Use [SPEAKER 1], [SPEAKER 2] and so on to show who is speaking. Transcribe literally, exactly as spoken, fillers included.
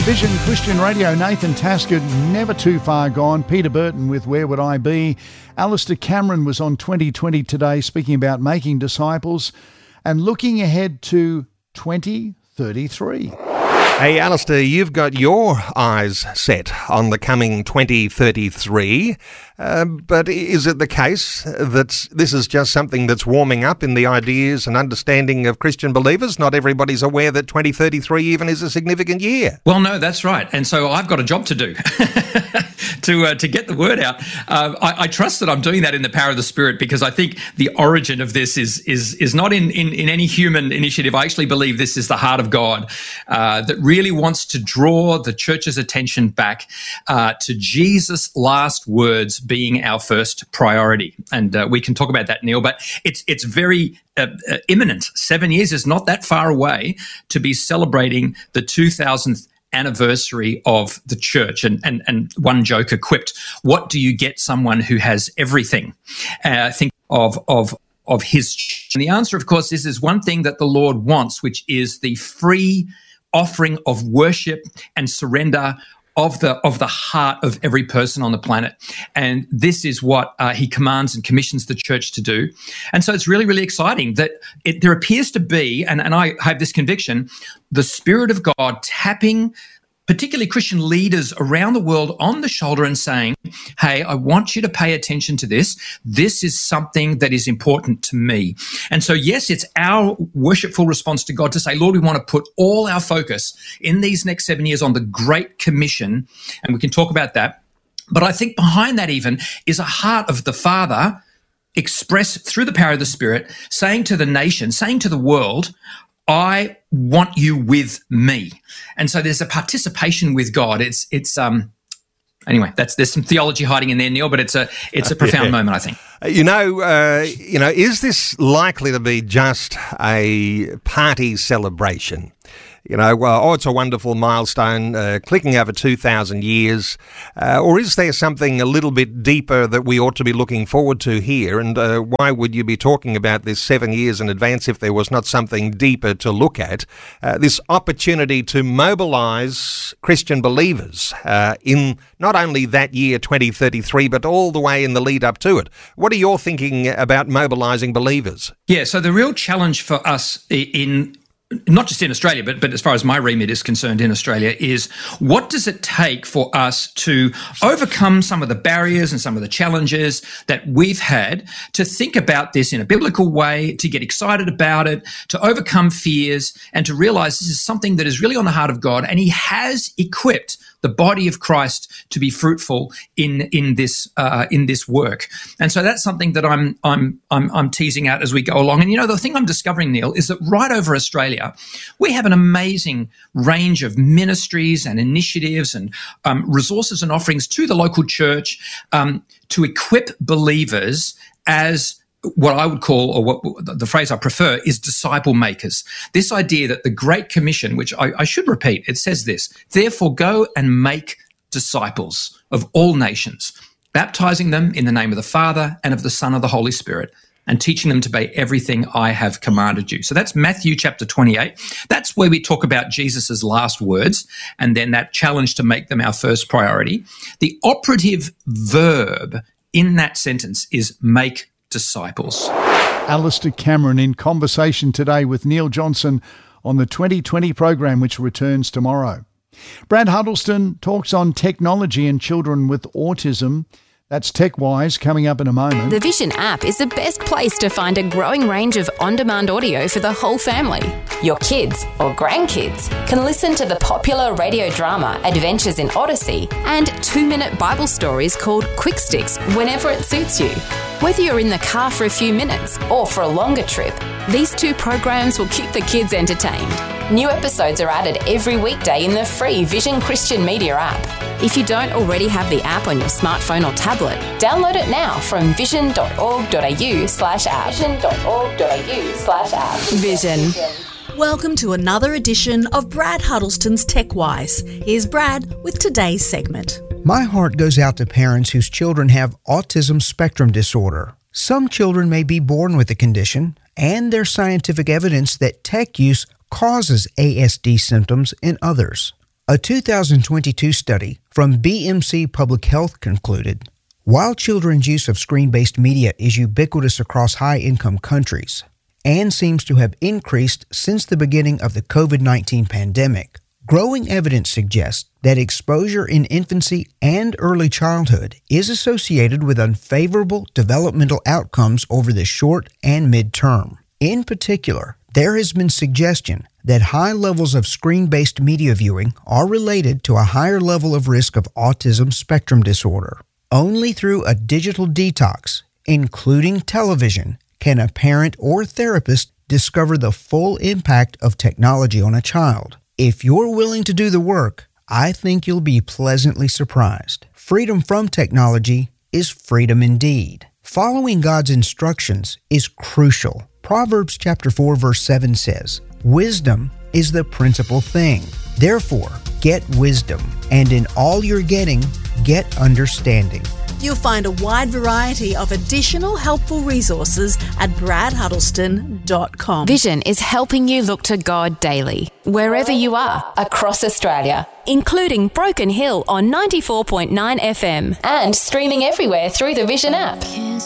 [SPEAKER 1] Vision Christian Radio, Nathan Taskett, never too far gone. Peter Burton with Where Would I Be? Alistair Cameron was on twenty twenty today speaking about making disciples and looking ahead to twenty thirty-three.
[SPEAKER 2] Hey, Alistair, you've got your eyes set on the coming twenty thirty-three, uh, but is it the case that this is just something that's warming up in the ideas and understanding of Christian believers? Not everybody's aware that twenty thirty-three even is a significant year.
[SPEAKER 3] Well, no, that's right. And so I've got a job to do to uh, to get the word out. Uh, I, I trust that I'm doing that in the power of the Spirit, because I think the origin of this is is is not in, in, in any human initiative. I actually believe this is the heart of God uh, that really wants to draw the church's attention back uh, to Jesus' last words being our first priority. And uh, we can talk about that, Neil, but it's it's very uh, uh, imminent. Seven years is not that far away to be celebrating the two thousandth anniversary of the church. And, and, and one joker quipped, what do you get someone who has everything? Uh, think of, of, of his church. And the answer, of course, is there's one thing that the Lord wants, which is the free offering of worship and surrender of the of the heart of every person on the planet. And this is what uh, he commands and commissions the church to do. And so it's really, really exciting that it, there appears to be, and, and I have this conviction, the Spirit of God tapping particularly Christian leaders around the world on the shoulder and saying, hey, I want you to pay attention to this. This is something that is important to me. And so, yes, it's our worshipful response to God to say, Lord, we want to put all our focus in these next seven years on the Great Commission, and we can talk about that. But I think behind that even is a heart of the Father expressed through the power of the Spirit, saying to the nation, saying to the world, I want you with me. And so there's a participation with God. It's, it's, um, anyway, that's, there's some theology hiding in there, Neil, but it's a, it's a profound yeah. moment, I think.
[SPEAKER 2] You know, uh, you know, is this likely to be just a party celebration? You know, well, oh, it's a wonderful milestone, uh, clicking over two thousand years. Uh, or is there something a little bit deeper that we ought to be looking forward to here? And uh, why would you be talking about this seven years in advance if there was not something deeper to look at? Uh, this opportunity to mobilise Christian believers uh, in not only that year, twenty thirty-three, but all the way in the lead up to it. What are your thinking about mobilising believers?
[SPEAKER 3] Yeah, so the real challenge for us in not just in Australia, but, but as far as my remit is concerned in Australia, is what does it take for us to overcome some of the barriers and some of the challenges that we've had, to think about this in a biblical way, to get excited about it, to overcome fears, and to realize this is something that is really on the heart of God, and He has equipped the body of Christ to be fruitful in in this uh, in this work. And so that's something that I'm I'm I'm I'm teasing out as we go along. And you know, the thing I'm discovering, Neil, is that right over Australia, we have an amazing range of ministries and initiatives and um, resources and offerings to the local church um, to equip believers as what I would call, or what the phrase I prefer, is disciple makers. This idea that the Great Commission, which I, I should repeat, it says this, therefore go and make disciples of all nations, baptizing them in the name of the Father and of the Son and of the Holy Spirit, and teaching them to obey everything I have commanded you. So that's Matthew chapter twenty-eight. That's where we talk about Jesus's last words, and then that challenge to make them our first priority. The operative verb in that sentence is make disciples.
[SPEAKER 1] Alistair Cameron in conversation today with Neil Johnson on the twenty twenty program, which returns tomorrow. Brad Huddleston talks on technology and children with autism. That's TechWise, coming up in a moment.
[SPEAKER 4] The Vision app is the best place to find a growing range of on-demand audio for the whole family. Your kids or grandkids can listen to the popular radio drama Adventures in Odyssey and two-minute Bible stories called Quick Sticks whenever it suits you. Whether you're in the car for a few minutes or for a longer trip, these two programs will keep the kids entertained. New episodes are added every weekday in the free Vision Christian Media app. If you don't already have the app on your smartphone or tablet, download it now from vision.org.au slash app. vision.org.au slash app. Vision.
[SPEAKER 5] Welcome to another edition of Brad Huddleston's TechWise. Here's Brad with today's segment.
[SPEAKER 6] My heart goes out to parents whose children have autism spectrum disorder. Some children may be born with the condition, and there's scientific evidence that tech use causes A S D symptoms in others. A two thousand twenty-two study from B M C Public Health concluded, while children's use of screen-based media is ubiquitous across high-income countries and seems to have increased since the beginning of the covid nineteen pandemic, growing evidence suggests that exposure in infancy and early childhood is associated with unfavorable developmental outcomes over the short and mid-term. In particular, there has been suggestion that high levels of screen-based media viewing are related to a higher level of risk of autism spectrum disorder. Only through a digital detox, including television, can a parent or therapist discover the full impact of technology on a child. If you're willing to do the work, I think you'll be pleasantly surprised. Freedom from technology is freedom indeed. Following God's instructions is crucial. Proverbs chapter four verse seven says, "Wisdom is the principal thing. Therefore, get wisdom, and in all you're getting, get understanding."
[SPEAKER 5] You'll find a wide variety of additional helpful resources at brad huddleston dot com.
[SPEAKER 4] Vision is helping you look to God daily, wherever you are across Australia, including Broken Hill on ninety-four point nine F M and streaming everywhere through the Vision app.